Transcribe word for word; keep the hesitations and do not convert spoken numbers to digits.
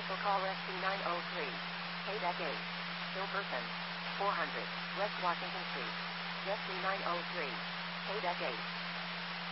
Cancel call S C nine oh three. Payback eight. Still person. four hundred. West Washington Street. S C nine oh three. Payback eight.